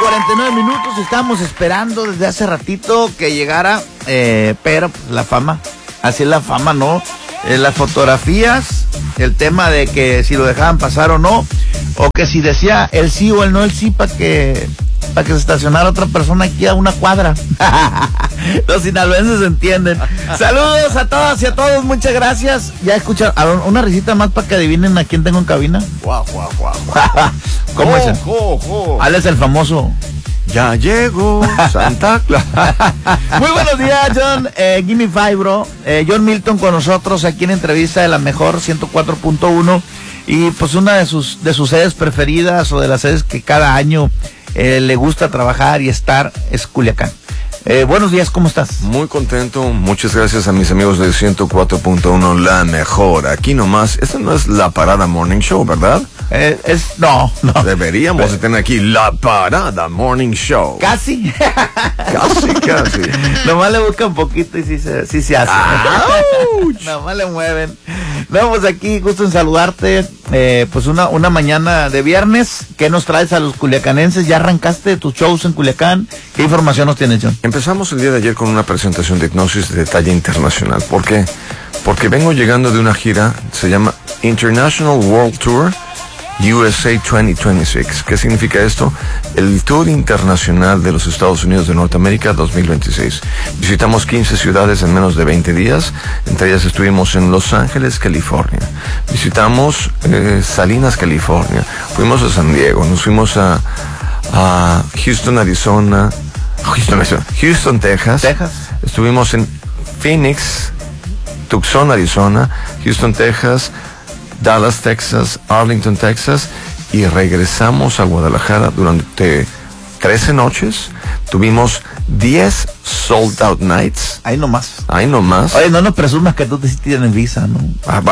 9:49. Estábamos esperando desde hace ratito que llegara, pero pues, la fama, así es la fama, ¿no? Las fotografías, el tema de que si lo dejaban pasar o no, o que si decía el sí o el no el sí para que se estacionara otra persona aquí a una cuadra. Los sinaloenses entienden. Saludos a todas y a todos, muchas gracias. Ya escucharon, una risita más para que adivinen a quién tengo en cabina. ¿Cómo es? Alex el famoso. Ya llegó Santa Claus. Muy buenos días, John. Gimme Five, bro. John Milton con nosotros aquí en entrevista de la mejor 104.1. Y pues una de sus sedes preferidas, o de las sedes que cada año le gusta trabajar y estar, es Culiacán. Buenos días, ¿cómo estás? Muy contento, muchas gracias a mis amigos de 104.1, la mejor. Aquí nomás, esta no es la Parada Morning Show, ¿verdad? No. Deberíamos de tener aquí la Parada Morning Show. Casi. Casi. Nomás le busca un poquito y sí se hace. Nomás le mueven. Vamos aquí, gusto en saludarte. Pues una mañana de viernes. ¿Qué nos traes a los culiacanenses? ¿Ya arrancaste tus shows en Culiacán? ¿Qué información nos tienes, John? Empezamos el día de ayer con una presentación de hipnosis de talla internacional. ¿Por qué? Porque vengo llegando de una gira, se llama International World Tour USA 2026. ¿Qué significa esto? El Tour Internacional de los Estados Unidos de Norteamérica 2026. Visitamos 15 ciudades en menos de 20 días. Entre ellas estuvimos en Los Ángeles, California. Visitamos Salinas, California. Fuimos a San Diego. Nos fuimos a Houston, Texas. Estuvimos en Phoenix, Tucson, Arizona, Houston, Texas, Dallas, Texas, Arlington, Texas, y regresamos a Guadalajara durante 13 noches. Tuvimos 10 sold out nights. Ahí nomás. Oye, no nos presumas que tú sí tienes visa, ¿no?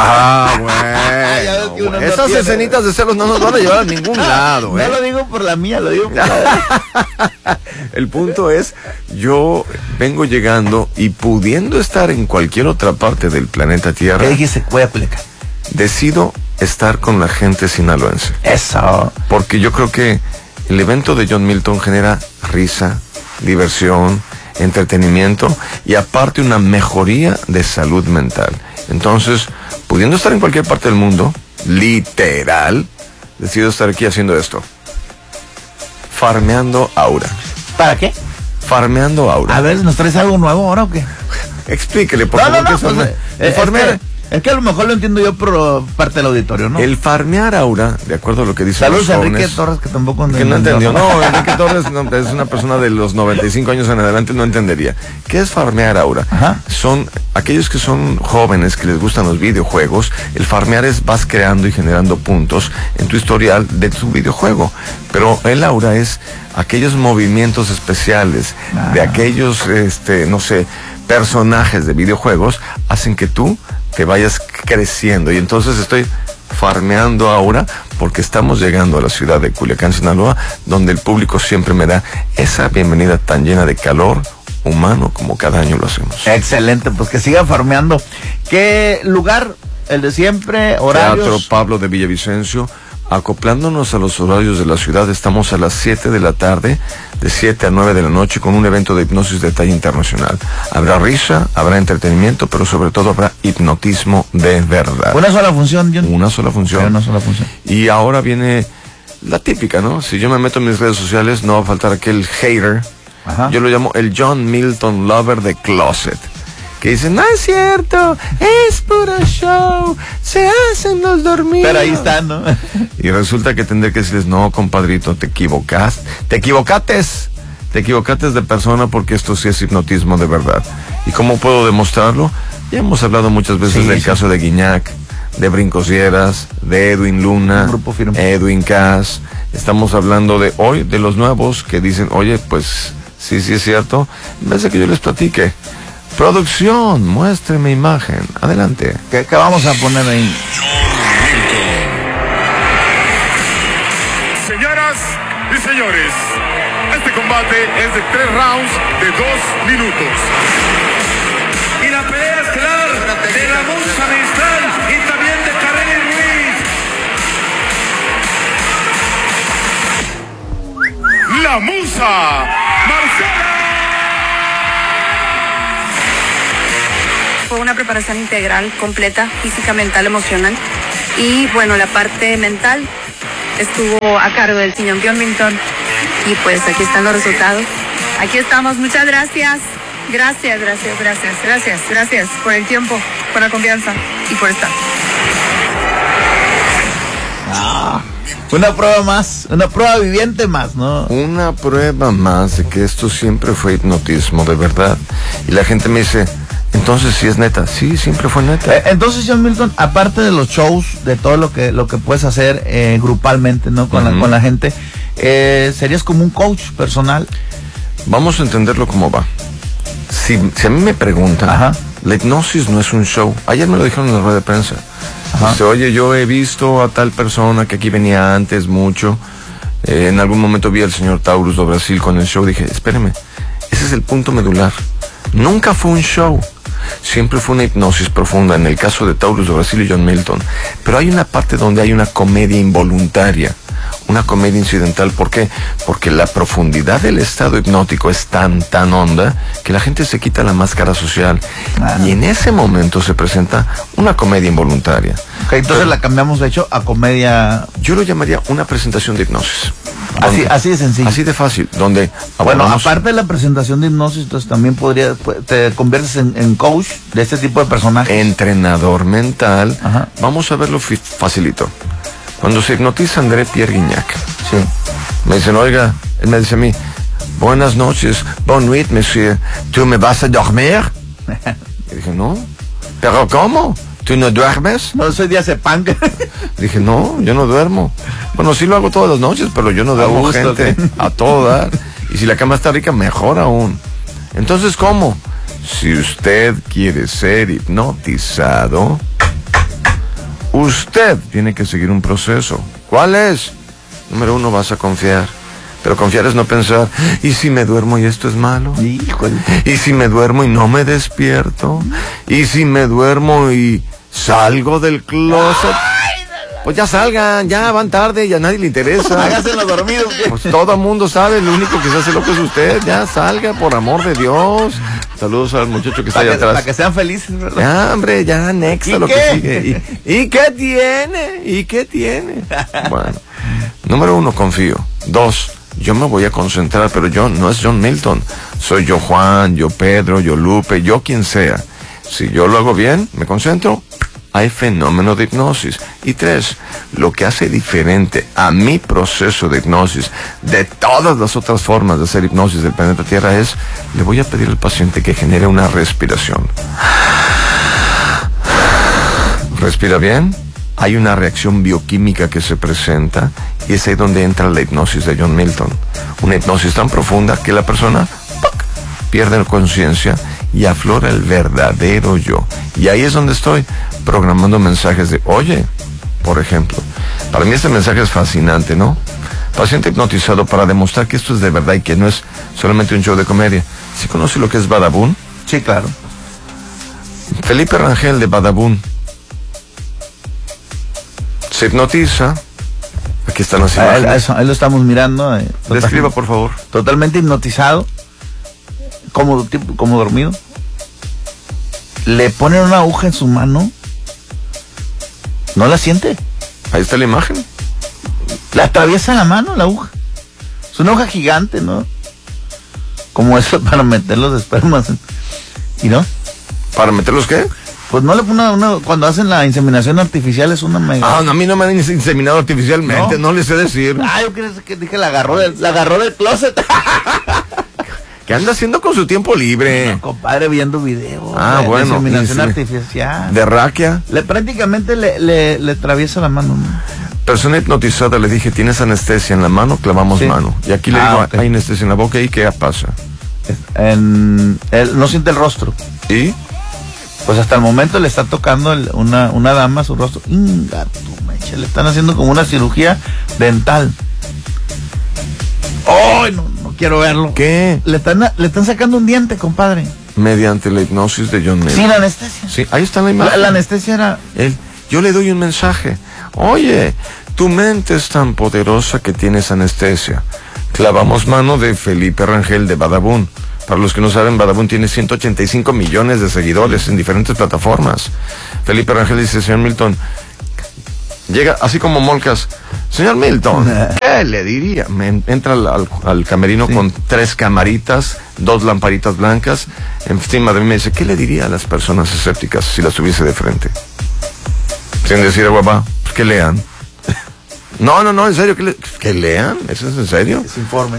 Bueno. Esas escenitas de celos no nos van a llevar a ningún lado, No lo digo por la mía, lo digo por la... El punto es, yo vengo llegando y pudiendo estar en cualquier otra parte del planeta Tierra. ¿Qué dijiste? Voy a Culiacán. Decido estar con la gente sinaloense. Eso. Porque yo creo que el evento de John Milton genera risa, diversión, entretenimiento y aparte una mejoría de salud mental. Entonces, pudiendo estar en cualquier parte del mundo, literal, decido estar aquí haciendo esto. Farmeando aura. ¿Para qué? Farmeando aura. A ver, ¿nos traes algo nuevo ahora o qué? Explíquele, por favor. Farmear. Es que a lo mejor lo entiendo yo por parte del auditorio, ¿no? El farmear aura, de acuerdo a lo que dicen Saludos los a jóvenes. Enrique Torres, que tampoco que no entendió. No, Enrique Torres es una persona de los 95 años en adelante, no entendería. ¿Qué es farmear aura? Ajá. Son aquellos que son jóvenes, que les gustan los videojuegos. El farmear es vas creando y generando puntos en tu historial de tu videojuego. Pero el aura es aquellos movimientos especiales de aquellos, no sé, personajes de videojuegos, hacen que tú te vayas creciendo. Y entonces estoy farmeando ahora porque estamos llegando a la ciudad de Culiacán, Sinaloa, donde el público siempre me da esa bienvenida tan llena de calor humano como cada año lo hacemos. Excelente, pues que siga farmeando. ¿Qué lugar? El de siempre, horarios. Teatro Pablo de Villavicencio. Acoplándonos a los horarios de la ciudad, estamos a las 7 de la tarde, de 7 a 9 de la noche, con un evento de hipnosis de talla internacional. Habrá risa, habrá entretenimiento, pero sobre todo habrá hipnotismo de verdad. ¿Una sola función, John? Una sola función. Una sola función. Y ahora viene la típica, ¿no? Si yo me meto en mis redes sociales, no va a faltar aquel hater. Ajá. Yo lo llamo el John Milton Lover de Closet. Que dicen, no es cierto, es puro show, se hacen los dormidos. Pero ahí están, ¿no? Y resulta que tendré que decirles, no, compadrito, te equivocaste de persona, porque esto sí es hipnotismo de verdad. ¿Y cómo puedo demostrarlo? Ya hemos hablado muchas veces del caso de Guiñac, de Brincosieras, de Edwin Luna, Grupo Firme, Edwin Cass. Estamos hablando de hoy, de los nuevos que dicen, oye, pues sí es cierto, en vez de que yo les platique. Producción, muéstreme imagen. Adelante. ¿Qué vamos a poner ahí? Señoras y señores, este combate es de 3 rounds de 2 minutos. Y la pelea estelar de Ramón Sanestrán y también de Kareli Ruiz. La la musa, Marcela. Fue una preparación integral, completa, física, mental, emocional. Y bueno, la parte mental estuvo a cargo del señor John Milton. Y pues aquí están los resultados. Aquí estamos, muchas gracias. Gracias por el tiempo, por la confianza y por estar. Una prueba más, una prueba viviente más, ¿no? Una prueba más de que esto siempre fue hipnotismo, de verdad. Y la gente me dice, entonces sí es neta. Sí, siempre fue neta. Entonces, John Milton, aparte de los shows, de todo lo que puedes hacer grupalmente, ¿no? Con la gente, ¿serías como un coach personal? Vamos a entenderlo como va. Si a mí me preguntan, Ajá. la hipnosis no es un show. Ayer me lo dijeron en la rueda de prensa. Dice, oye, yo he visto a tal persona que aquí venía antes mucho. En algún momento vi al señor Taurus do Brasil con el show. Dije, espéreme, ese es el punto medular. Nunca fue un show. Siempre fue una hipnosis profunda, en el caso de Taurus do Brasil y John Milton. Pero hay una parte donde hay una comedia involuntaria, una comedia incidental. ¿Por qué? Porque la profundidad del estado hipnótico es tan honda que la gente se quita la máscara social. Y en ese momento se presenta una comedia involuntaria. Okay, entonces la cambiamos, de hecho, a comedia. Yo lo llamaría una presentación de hipnosis. Así de sencillo. Así de fácil, donde... Bueno, aparte de la presentación de hipnosis, entonces también te conviertes en coach de este tipo de personajes. Entrenador mental. Ajá. Vamos a verlo facilito. Cuando se hipnotiza André Pierre Guignac, Sí. me dicen, oiga, él me dice a mí, buenas noches, bonne nuit, monsieur, ¿tú me vas a dormir? Y dije, no, ¿pero cómo? ¿Tú no duermes? No, soy diazepam. Dije, no, yo no duermo. Bueno, sí lo hago todas las noches, pero yo no duermo, gusto, gente, sí. a todo dar. Y si la cama está rica, mejor aún. Entonces, ¿cómo? Si usted quiere ser hipnotizado, usted tiene que seguir un proceso. ¿Cuál es? Número 1, vas a confiar. Pero confiar es no pensar, ¿y si me duermo y esto es malo? Híjole. ¿Y si me duermo y no me despierto? ¿Y si me duermo y salgo del closet? Pues ya salgan, ya van tarde y a nadie le interesa. Hágaselo dormido. Pues todo el mundo sabe, lo único que se hace loco es usted. Ya salga, por amor de Dios. Saludos al muchacho que está allá atrás. Para que sean felices, ¿verdad? Ya, hombre, ya anexa ¿Y lo qué? que sigue. ¿Y qué tiene? ¿Y qué tiene? Bueno, número 1, confío. 2, yo me voy a concentrar, pero yo no es John Milton. Soy yo Juan, yo Pedro, yo Lupe, yo quien sea. Si yo lo hago bien, me concentro, hay fenómeno de hipnosis. Y 3, lo que hace diferente a mi proceso de hipnosis de todas las otras formas de hacer hipnosis del planeta Tierra es, le voy a pedir al paciente que genere una respiración. Respira bien, hay una reacción bioquímica que se presenta y es ahí donde entra la hipnosis de John Milton. Una hipnosis tan profunda que la persona pierde la conciencia y aflora el verdadero yo. Y ahí es donde estoy programando mensajes de, oye, por ejemplo, para mí este mensaje es fascinante, ¿no? Paciente hipnotizado para demostrar que esto es de verdad y que no es solamente un show de comedia. ¿Sí conoce lo que es Badabun? Sí, claro. Felipe Rangel de Badabun se hipnotiza. Aquí están las imágenes. Ahí lo estamos mirando. Describa, por favor. Totalmente hipnotizado. Como dormido. Le ponen una aguja en su mano. No la siente. Ahí está la imagen. Le atraviesa la mano la aguja. Es una hoja gigante, ¿no? Como eso para meter los espermas. ¿Y no? ¿Para meter los qué? Pues no le pone cuando hacen la inseminación artificial es una mega. Ah, no, a mí no me han inseminado artificialmente, no les sé decir. Ah, yo creo que dije la agarró del closet. ¿Qué anda haciendo con su tiempo libre? No, compadre, viendo videos. Ah, bueno. Inseminación artificial. De raquia. Prácticamente le atraviesa la mano, ¿no? Persona hipnotizada, le dije, ¿tienes anestesia en la mano? Clavamos Sí. mano. Y aquí le digo, Okay. hay anestesia en la boca, ¿y qué pasa? Él no siente el rostro. ¿Y? Pues hasta el momento le está tocando una dama su rostro. Inga, tu mecha, le están haciendo como una cirugía dental. ¡Ay, no quiero verlo! ¿Qué? Le están sacando un diente, compadre. Mediante la hipnosis de John Milton. Sin anestesia. Sí, ahí está la imagen. La anestesia era... Yo le doy un mensaje. Oye, tu mente es tan poderosa que tienes anestesia. Clavamos mano de Felipe Rangel de Badabun. Para los que no saben, Badabun tiene 185 millones de seguidores en diferentes plataformas. Felipe Rangel dice, señor Milton, llega así como Molcas, señor Milton, ¿qué le diría? Entra al camerino con 3 camaritas, 2 lamparitas blancas, encima de mí me dice, ¿qué le diría a las personas escépticas si las tuviese de frente? Sin decir, guapa, pues que lean. No, en serio, que lean, ¿eso es en serio? Que se informe.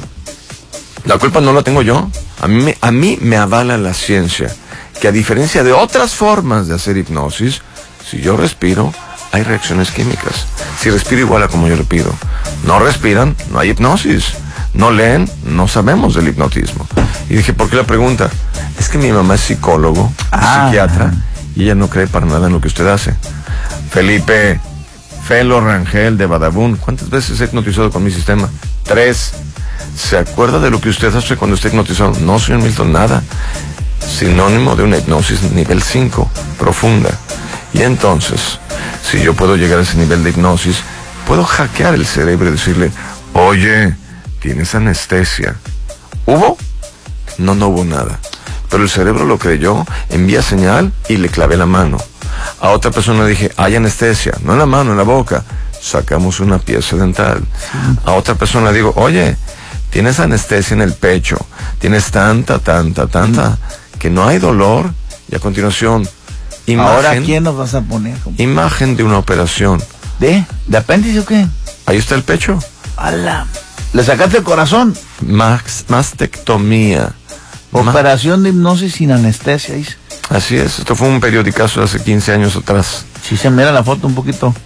La culpa no la tengo yo. A mí me avala la ciencia, que a diferencia de otras formas de hacer hipnosis, si yo respiro, hay reacciones químicas. Si respiro igual a como yo le pido. No respiran, no hay hipnosis. No leen, no sabemos del hipnotismo. Y dije, ¿por qué la pregunta? Es que mi mamá es psicólogo, psiquiatra, y ella no cree para nada en lo que usted hace. Felipe Felo Rangel de Badabun, ¿cuántas veces he hipnotizado con mi sistema? 3. ¿Se acuerda de lo que usted hace cuando está hipnotizado? No, señor Milton, nada. Sinónimo de una hipnosis nivel 5, profunda. Y entonces, si yo puedo llegar a ese nivel de hipnosis, puedo hackear el cerebro y decirle, oye, tienes anestesia. ¿Hubo? No hubo nada. Pero el cerebro lo creyó, envía señal y le clavé la mano. A otra persona le dije, hay anestesia, no en la mano, en la boca. Sacamos una pieza dental. A otra persona le digo, oye, tienes anestesia en el pecho, tienes tanta, que no hay dolor. Y a continuación, imagen. ¿Ahora quién nos vas a poner? Imagen de una operación. ¿De apéndice o qué? Ahí está el pecho. ¡Hala! ¿Le sacaste el corazón? Mastectomía. Operación de hipnosis sin anestesia, dice. Así es, esto fue un periodicazo hace 15 años atrás. Sí, se mira la foto un poquito.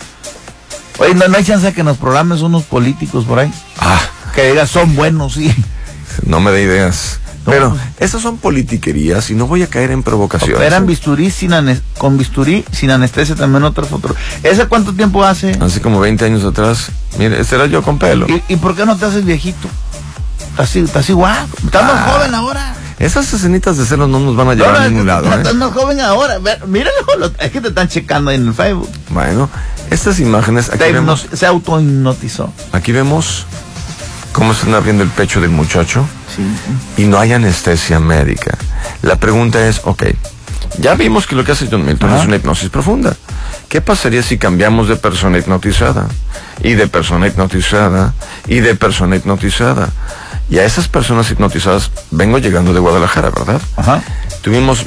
Oye, no hay chance de que nos programes unos políticos por ahí. Que digas, son buenos, sí. No me dé ideas. No. Pero esas son politiquerías y no voy a caer en provocaciones. Operan bisturí con bisturí sin anestesia, también otra foto. ¿Ese cuánto tiempo hace? Hace como 20 años atrás. Mire, este era yo con pelo. ¿Y por qué no te haces viejito? Estás igual. Estás más joven ahora. Esas escenitas de celos no nos van a llevar a ningún lado. Estás más joven ahora. Míralo, es que te están checando ahí en el Facebook. Bueno, estas imágenes. Se autohipnotizó. Aquí vemos cómo están abriendo el pecho del muchacho. Sí. Y no hay anestesia médica. La pregunta es, ok, ya vimos que lo que hace John Milton es una hipnosis profunda. ¿Qué pasaría si cambiamos de persona hipnotizada? Y de persona hipnotizada, y de persona hipnotizada. Y a esas personas hipnotizadas, vengo llegando de Guadalajara, ¿verdad? Ajá. Tuvimos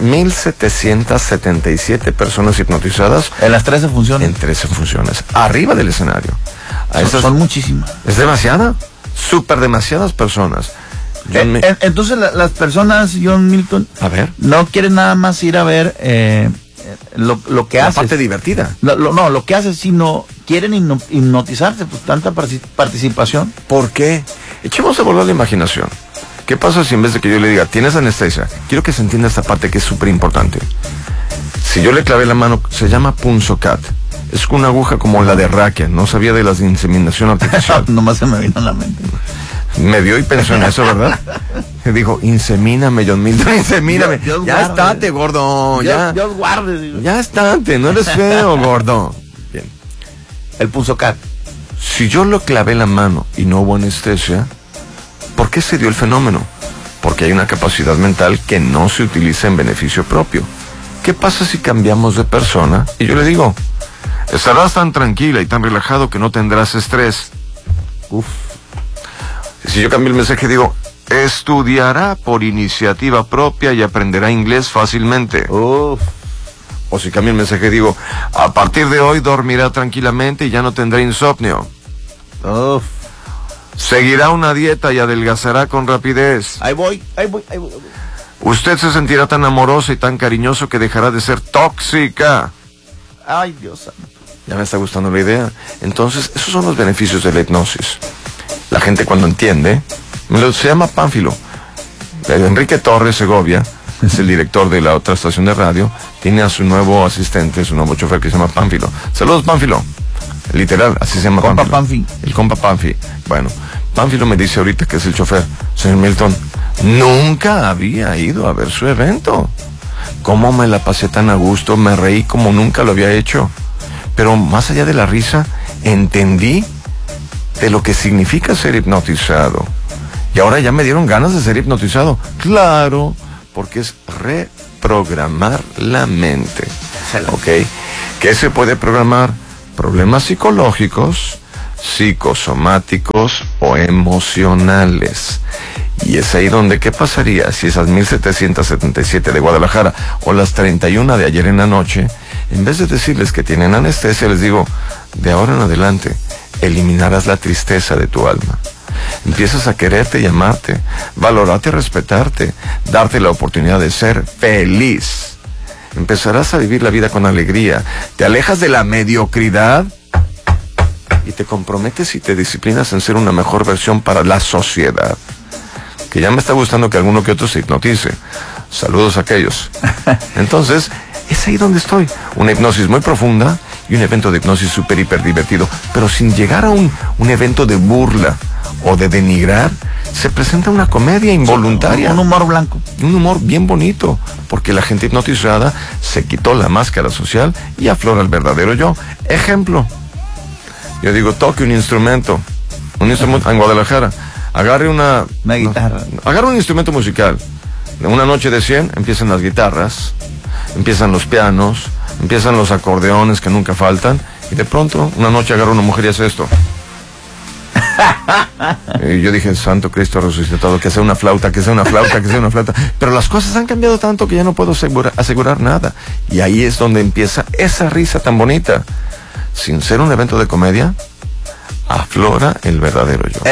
1,777 personas hipnotizadas. En las 13 funciones. En 13 funciones. Arriba del escenario. Son muchísimas. Es demasiada. Súper demasiadas personas. Entonces las personas, John Milton, a ver, no quieren nada más ir a ver lo que haces. La parte divertida. No, lo que haces, sino quieren hipnotizarse, pues tanta participación. ¿Por qué? Echemos a volar la imaginación. ¿Qué pasa si en vez de que yo le diga, tienes anestesia? Quiero que se entienda esta parte que es súper importante. Si yo le clavé la mano, se llama punzocat. Es una aguja como la de raquia. No sabía de las de inseminación artificial. Nomás se me vino a la mente. Me dio y pensó en eso, ¿verdad? Me dijo, insemíname, John Milton, insemíname. Ya estate, gordo. Dios guarde. Digo. Ya estate, no eres feo, gordo. Bien. El punzocat. Si yo lo clavé la mano y no hubo anestesia, ¿por qué se dio el fenómeno? Porque hay una capacidad mental que no se utiliza en beneficio propio. ¿Qué pasa si cambiamos de persona? Y yo le digo, estarás tan tranquila y tan relajado que no tendrás estrés. Uf. Si yo cambio el mensaje, digo, estudiará por iniciativa propia y aprenderá inglés fácilmente. Uf. O si cambio el mensaje, digo, a partir de hoy dormirá tranquilamente y ya no tendrá insomnio. Uf. Seguirá una dieta y adelgazará con rapidez. Ahí voy. Usted se sentirá tan amoroso y tan cariñoso que dejará de ser tóxica. Ay, Dios santo. Ya me está gustando la idea. Entonces, esos son los beneficios de la hipnosis. La gente cuando entiende, se llama Pánfilo. Enrique Torres Segovia es el director de la otra estación de radio. Tiene a su nuevo asistente, su nuevo chofer que se llama Pánfilo. Saludos, Pánfilo. Literal, así se llama compa Pánfilo. El compa Pánfilo. Bueno, Pánfilo me dice ahorita que es el chofer. Señor Milton, nunca había ido a ver su evento. ¿Cómo me la pasé tan a gusto? Me reí como nunca lo había hecho. Pero más allá de la risa, entendí de lo que significa ser hipnotizado. Y ahora ya me dieron ganas de ser hipnotizado. Claro, porque es reprogramar la mente. ¿Ok? ¿Qué se puede programar? Problemas psicológicos, psicosomáticos o emocionales. Y es ahí donde, ¿qué pasaría si esas 1777 de Guadalajara o las 31 de ayer en la noche, en vez de decirles que tienen anestesia, les digo, de ahora en adelante, eliminarás la tristeza de tu alma? Empiezas a quererte y amarte, valorarte y respetarte, darte la oportunidad de ser feliz. Empezarás a vivir la vida con alegría, te alejas de la mediocridad y te comprometes y te disciplinas en ser una mejor versión para la sociedad. Que ya me está gustando que alguno que otro se hipnotice. Saludos a aquellos. Entonces, es ahí donde estoy. Una hipnosis muy profunda y un evento de hipnosis súper, hiper divertido. Pero sin llegar a un evento de burla o de denigrar, se presenta una comedia involuntaria. Un humor blanco. Un humor bien bonito, porque la gente hipnotizada se quitó la máscara social y aflora el verdadero yo. Ejemplo, yo digo, toque un instrumento en Guadalajara, agarre una guitarra. Agarre un instrumento musical. En una noche de 100 empiezan las guitarras, empiezan los pianos, empiezan los acordeones que nunca faltan, y de pronto una noche agarra una mujer y hace esto. Y yo dije, Santo Cristo resucitado, que sea una flauta, que sea una flauta, que sea una flauta. Pero las cosas han cambiado tanto que ya no puedo asegurar nada. Y ahí es donde empieza esa risa tan bonita. Sin ser un evento de comedia, aflora el verdadero yo.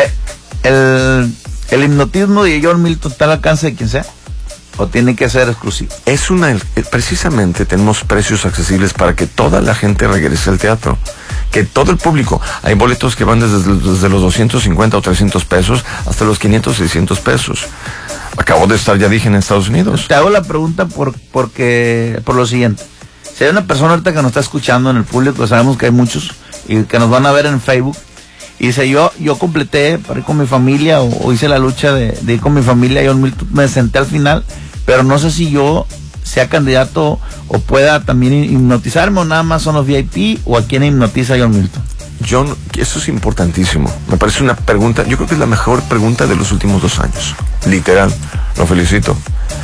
El hipnotismo de John Milton está al alcance de quien sea, o tiene que ser exclusivo. Precisamente tenemos precios accesibles para que toda la gente regrese al teatro, que todo el público. Hay boletos que van desde los 250 o 300 pesos hasta los 500, 600 pesos. Acabo de estar, ya dije, en Estados Unidos. Te hago la pregunta por lo siguiente. Si hay una persona ahorita que nos está escuchando en el público, sabemos que hay muchos, y que nos van a ver en Facebook, y dice, yo completé para ir con mi familia, o hice la lucha de ir con mi familia, John Milton, me senté al final, pero no sé si yo sea candidato o pueda también hipnotizarme, o nada más son los VIP, o a quién hipnotiza John Milton. John, eso es importantísimo. Me parece una pregunta, yo creo que es la mejor pregunta de los últimos 2 años. Literal, lo felicito.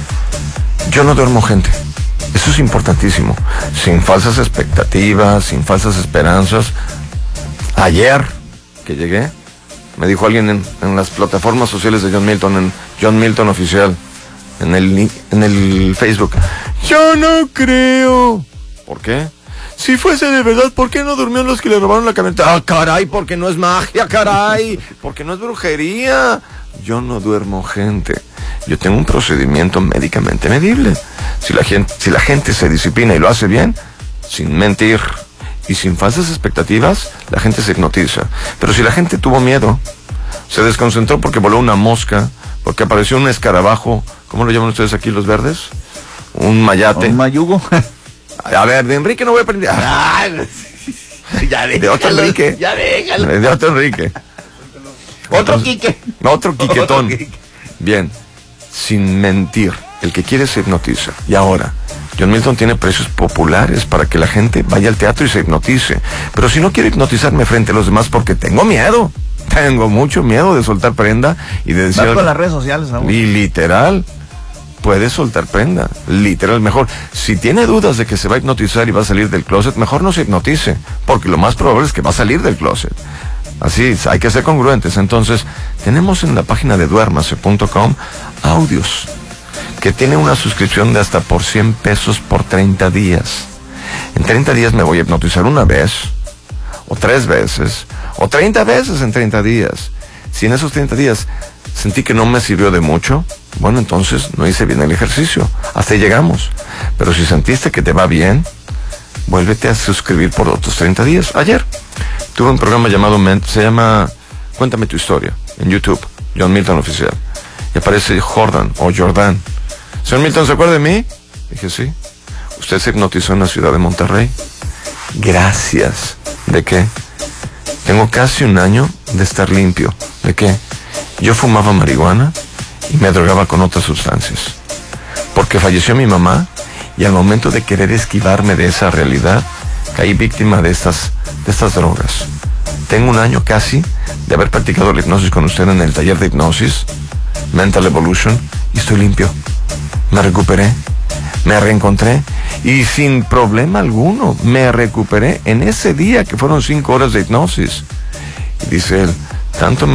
Yo no duermo gente. Eso es importantísimo. Sin falsas expectativas, sin falsas esperanzas. Ayer que llegué, me dijo alguien en las plataformas sociales de John Milton, en John Milton Oficial, en el Facebook, yo no creo. ¿Por qué? Si fuese de verdad, ¿por qué no durmieron los que le robaron la camioneta? Ah, caray, porque no es magia, caray, porque no es brujería. Yo no duermo gente. Yo tengo un procedimiento médicamente medible. Si la gente se disciplina y lo hace bien, sin mentir y sin falsas expectativas, la gente se hipnotiza. Pero si la gente tuvo miedo, se desconcentró porque voló una mosca, porque apareció un escarabajo, ¿cómo lo llaman ustedes aquí los verdes? Un mayate. Un mayugo. A ver, de Enrique no voy a aprender. Ya de otro Enrique. Ya déjalo. De otro Enrique. Otro Quique. Otro Quiquetón. Otro Quique. Bien, sin mentir. El que quiere se hipnotiza. Y ahora, John Milton tiene precios populares para que la gente vaya al teatro y se hipnotice. Pero si no quiero hipnotizarme frente a los demás porque tengo miedo. Tengo mucho miedo de soltar prenda y de decir... Va con las redes sociales, ¿no? Y literal, puede soltar prenda. Literal, mejor. Si tiene dudas de que se va a hipnotizar y va a salir del closet, mejor no se hipnotice. Porque lo más probable es que va a salir del closet. Así, hay que ser congruentes. Entonces, tenemos en la página de duérmase.com audios que tiene una suscripción de hasta por 100 pesos por 30 días. En 30 días me voy a hipnotizar una vez, o 3 veces, o 30 veces en 30 días. Si en esos 30 días sentí que no me sirvió de mucho, bueno, entonces no hice bien el ejercicio. Hasta ahí llegamos. Pero si sentiste que te va bien, vuélvete a suscribir por otros 30 días. Ayer tuve un programa llamado, se llama Cuéntame tu historia, en YouTube, John Milton Oficial. Y aparece Jordan. Señor Milton, ¿se acuerda de mí? Dije, sí. ¿Usted se hipnotizó en la ciudad de Monterrey? Gracias. ¿De qué? Tengo casi 1 año de estar limpio. ¿De qué? Yo fumaba marihuana y me drogaba con otras sustancias. Porque falleció mi mamá y al momento de querer esquivarme de esa realidad, caí víctima de estas drogas. Tengo 1 año casi de haber practicado la hipnosis con usted en el taller de hipnosis Mental Evolution, y estoy limpio. Me recuperé, me reencontré, y sin problema alguno, me recuperé en ese día que fueron 5 horas de hipnosis. Y dice él, tanto me